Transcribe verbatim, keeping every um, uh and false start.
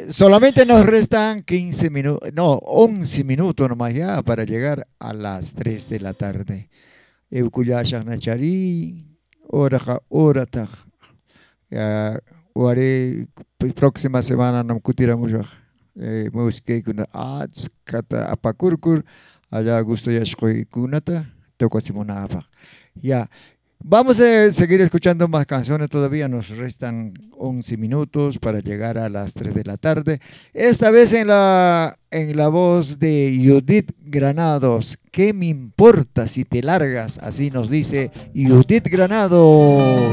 solamente nos restan quince minutos, no, once minutos nomás ya para llegar a las tres de la tarde. Eukuyashak Nachari, Oraja, Orata, Ware, pues, próxima semana no cutiramos eh, música kuna ats kata apakurkur, allá gusto yashkoy kunata, toco simonapa. Ya, vamos a seguir escuchando más canciones todavía, nos restan once minutos para llegar a las tres de la tarde. Esta vez en la, en la voz de Judith Granados. ¿Qué me importa si te largas? Así nos dice Judith Granados.